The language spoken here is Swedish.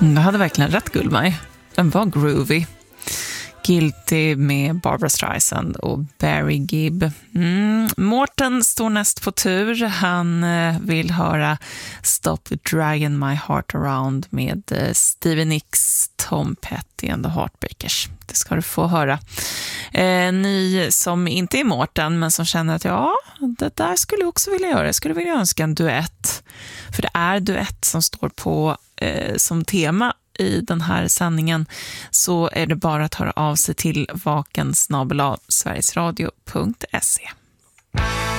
Du hade verkligen rätt, Gullmaj. Den var groovy. Guilty med Barbra Streisand och Barry Gibb. Mårten står näst på tur. Han vill höra Stop Dragging My Heart Around med Stevie Nicks, Tom Petty and the Heartbreakers. Det ska du få höra. Ni som inte är Mårten men som känner att ja, det där skulle jag också vilja göra. Jag skulle vilja önska en duett. För det är duett som står på som tema i den här sändningen, så är det bara att höra av sig till vakensnabel@sverigesradio.se.